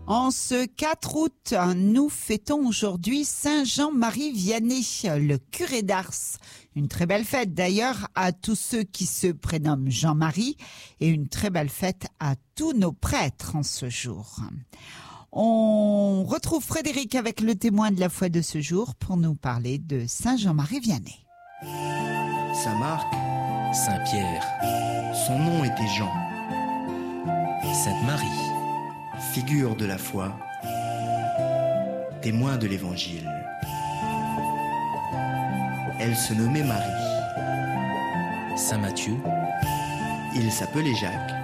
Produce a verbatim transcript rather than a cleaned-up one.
En ce quatre août, nous fêtons aujourd'hui Saint Jean-Marie Vianney, le curé d'Ars. Une très belle fête d'ailleurs à tous ceux qui se prénomment Jean-Marie et une très belle fête à tous nos prêtres en ce jour. On retrouve Frédéric avec le témoin de la foi de ce jour pour nous parler de Saint Jean-Marie Vianney. Saint Marc, Saint Pierre, son nom était Jean. Sainte Marie, figure de la foi, témoin de l'Évangile. Elle se nommait Marie. Saint Matthieu, il s'appelait Jacques.